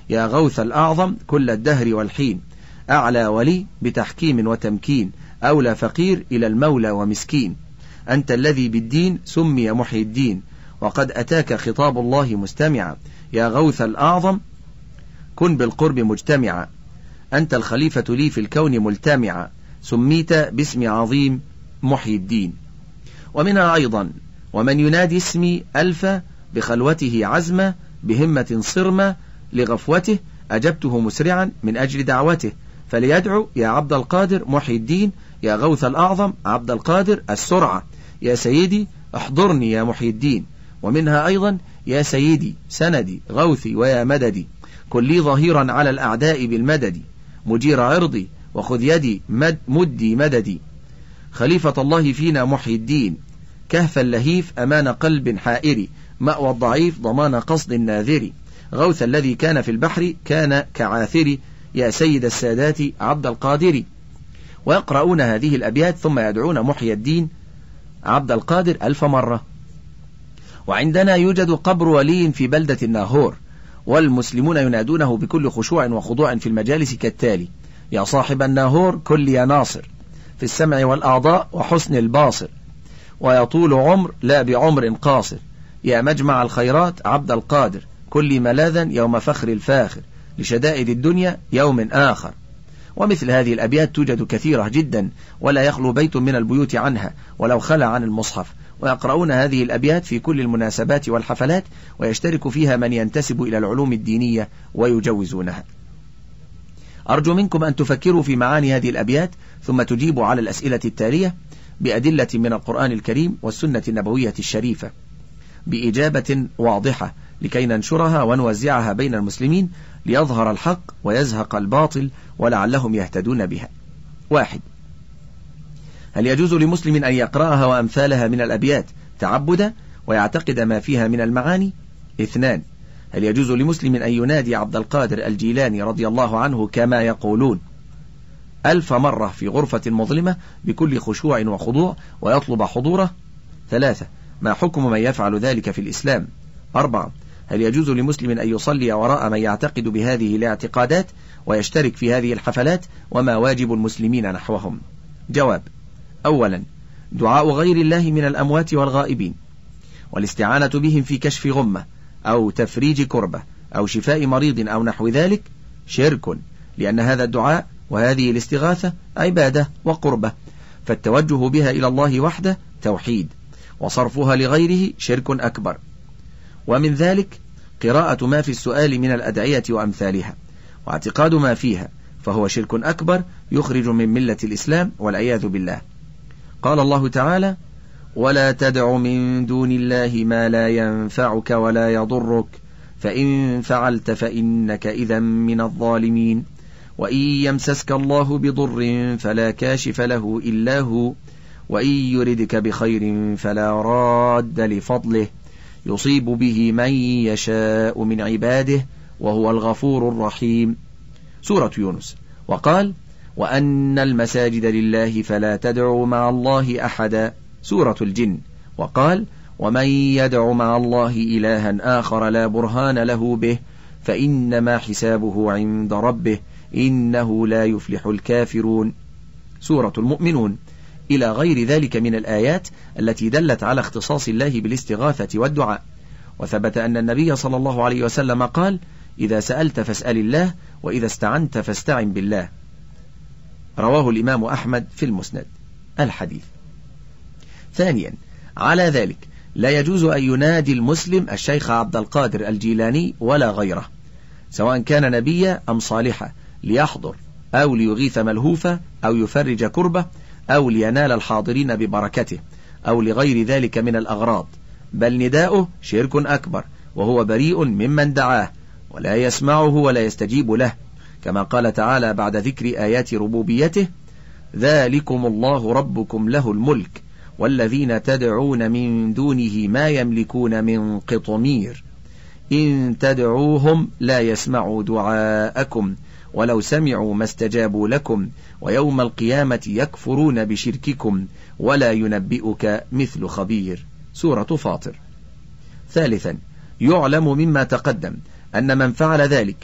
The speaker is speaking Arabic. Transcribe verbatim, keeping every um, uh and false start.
يا غوث الأعظم كل الدهر والحين، أعلى ولي بتحكيم وتمكين، أولى فقير إلى المولى ومسكين، أنت الذي بالدين سمي محي الدين، وقد أتاك خطاب الله مستمعا، يا غوث الأعظم كن بالقرب مجتمعا، أنت الخليفة لي في الكون ملتمعا، سميت باسم عظيم محي الدين. ومنها أيضا ومن ينادي اسمي ألف بخلوته عزمة، بهمة صرمة لغفوته، أجبته مسرعا من أجل دعوته، فليدعو يا عبد القادر محي الدين، يا غوث الأعظم عبد القادر السرعة، يا سيدي احضرني يا محي الدين. ومنها أيضا يا سيدي سندي غوثي ويا مددي، كن لي ظهيرا على الأعداء بالمدد، مجير عرضي وخذ يدي مد مدي مددي، خليفة الله فينا محي الدين، كهف اللهيف أمان قلب حائر، مأوى الضعيف ضمان قصد الناذر، غوث الذي كان في البحر كان كعاثر، يا سيد السادات عبد القادر. ويقرؤون هذه الأبيات ثم يدعون محي الدين عبد القادر ألف مرة. وعندنا يوجد قبر ولي في بلدة الناهور، والمسلمون ينادونه بكل خشوع وخضوع في المجالس كالتالي: يا صاحب الناهور كل يا ناصر، في السمع والأعضاء وحسن الباصر، ويطول عمر لا بعمر قاصر، يا مجمع الخيرات عبد القادر، كل ملاذا يوم فخر الفاخر، لشدائد الدنيا يوم آخر. ومثل هذه الأبيات توجد كثيرة جدا، ولا يخلو بيت من البيوت عنها ولو خلى عن المصحف، ويقرؤون هذه الأبيات في كل المناسبات والحفلات، ويشترك فيها من ينتسب إلى العلوم الدينية ويجوزونها. أرجو منكم أن تفكروا في معاني هذه الأبيات، ثم تجيبوا على الأسئلة التالية بأدلة من القرآن الكريم والسنة النبوية الشريفة بإجابة واضحة، لكي ننشرها ونوزعها بين المسلمين ليظهر الحق ويزهق الباطل ولعلهم يهتدون بها. واحد: هل يجوز لمسلم أن يقرأها وأمثالها من الأبيات تعبدا ويعتقد ما فيها من المعاني؟ اثنان: هل يجوز لمسلم أن ينادي عبد القادر الجيلاني رضي الله عنه كما يقولون ألف مرة في غرفة مظلمة بكل خشوع وخضوع ويطلب حضوره؟ ثلاثة: ما حكم من يفعل ذلك في الإسلام؟ أربعة: هل يجوز لمسلم أن يصلي وراء من يعتقد بهذه الاعتقادات ويشترك في هذه الحفلات، وما واجب المسلمين نحوهم؟ جواب: أولا، دعاء غير الله من الأموات والغائبين والاستعانة بهم في كشف غمة أو تفريج كربة أو شفاء مريض أو نحو ذلك شرك، لأن هذا الدعاء وهذه الاستغاثة عبادة وقربة، فالتوجه بها إلى الله وحده توحيد، وصرفها لغيره شرك أكبر. ومن ذلك قراءة ما في السؤال من الأدعية وأمثالها، واعتقاد ما فيها، فهو شرك أكبر يخرج من ملة الإسلام والعياذ بالله. قال الله تعالى: ولا تدع من دون الله ما لا ينفعك ولا يضرك، فإن فعلت فإنك إذا من الظالمين، وإن يمسسك الله بضر فلا كاشف له إلا هو، وإن يردك بخير فلا راد لفضله، يصيب به من يشاء من عباده وهو الغفور الرحيم. سورة يونس. وقال: وأن المساجد لله فلا تدعوا مع الله أحدا. سورة الجن. وقال: ومن يدع مع الله إلها آخر لا برهان له به فإنما حسابه عند ربه إنه لا يفلح الكافرون. سورة المؤمنون، إلى غير ذلك من الآيات التي دلت على اختصاص الله بالاستغاثة والدعاء. وثبت أن النبي صلى الله عليه وسلم قال: إذا سألت فاسأل الله، وإذا استعنت فاستعن بالله. رواه الإمام أحمد في المسند. الحديث. ثانيا، على ذلك لا يجوز أن ينادي المسلم الشيخ عبد القادر الجيلاني ولا غيره، سواء كان نبيا أم صالحا، ليحضر أو ليغيث ملهوفة أو يفرج كربة أو لينال الحاضرين ببركته أو لغير ذلك من الأغراض، بل نداؤه شرك أكبر، وهو بريء ممن دعاه ولا يسمعه ولا يستجيب له، كما قال تعالى بعد ذكر آيات ربوبيته: ذلكم الله ربكم له الملك والذين تدعون من دونه ما يملكون من قطمير إن تدعوهم لا يسمعوا دعاءكم ولو سمعوا ما استجابوا لكم ويوم القيامة يكفرون بشرككم ولا ينبئك مثل خبير. سورة فاطر. ثالثا، يعلم مما تقدم أن من فعل ذلك